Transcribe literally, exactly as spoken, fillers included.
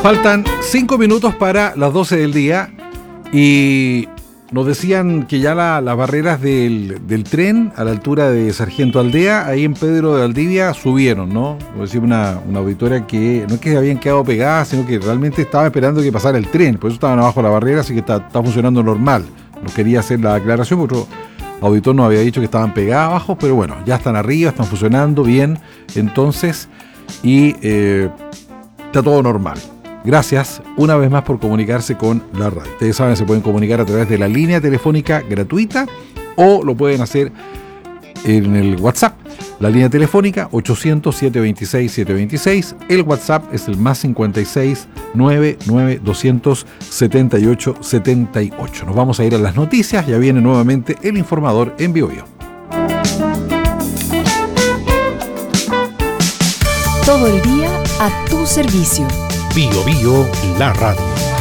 Faltan cinco minutos para las doce del día y nos decían que ya la, las barreras del, del tren a la altura de Sargento Aldea, ahí en Pedro de Valdivia, subieron, ¿no? Como decía una, una auditoria que no es que habían quedado pegadas, sino que realmente estaba esperando que pasara el tren, por eso estaban abajo de la barrera, así que está, está funcionando normal. No quería hacer la aclaración, porque otro auditor nos había dicho que estaban pegadas abajo, pero bueno, ya están arriba, están funcionando bien, entonces, y eh, está todo normal. Gracias una vez más por comunicarse con la radio. Ustedes saben, se pueden comunicar a través de la línea telefónica gratuita o lo pueden hacer en el WhatsApp. La línea telefónica ochocientos, setecientos veintiséis, setecientos veintiséis. El WhatsApp es el más cincuenta y seis, noventa y nueve, doscientos setenta y ocho, setenta y ocho. Nos vamos a ir a las noticias. Ya viene nuevamente el informador en Bio Bio. Todo el día a tu servicio. Bio Bio, la radio.